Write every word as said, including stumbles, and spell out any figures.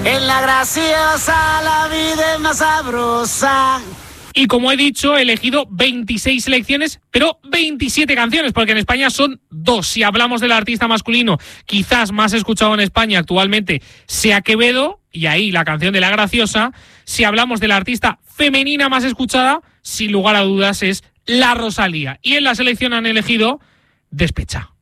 En la graciosa la vida es más sabrosa. Y como he dicho, he elegido veintiséis selecciones, pero veintisiete canciones, porque en España son dos. Si hablamos del artista masculino, quizás más escuchado en España actualmente sea Quevedo, y ahí la canción de La Graciosa. Si hablamos de la artista femenina más escuchada, sin lugar a dudas es La Rosalía. Y en la selección han elegido Despecha.